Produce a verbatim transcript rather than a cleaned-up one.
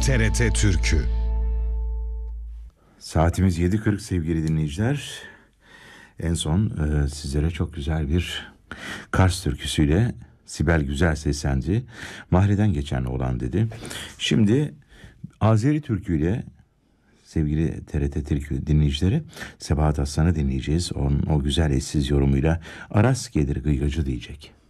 T R T Türkü. Saatimiz yedi kırk sevgili dinleyiciler. En son e, sizlere çok güzel bir Kars türküsüyle Sibel Güzel seslendi. Mahalleden geçen olan dedi. Şimdi Azeri türküyle sevgili T R T Türkü dinleyicileri Sebahat Aslan'ı dinleyeceğiz. Onun o güzel eşsiz yorumuyla Aras gelir gıygacı diyecek.